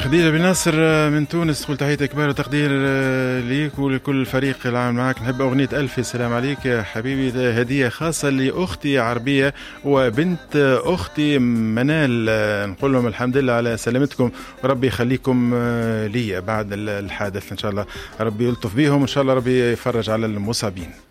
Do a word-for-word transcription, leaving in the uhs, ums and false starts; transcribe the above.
خديجة بن ناصر من تونس تقول تحية كبار وتقدير ليك ولكل فريق العمل معك. نحب أغنية ألف سلام عليك يا حبيبي، هدية خاصة لأختي عربية وبنت أختي منال، نقول لهم الحمد لله على سلامتكم وربي يخليكم لي بعد الحادث. إن شاء الله ربي يلطف بيهم، إن شاء الله ربي يفرج على المصابين.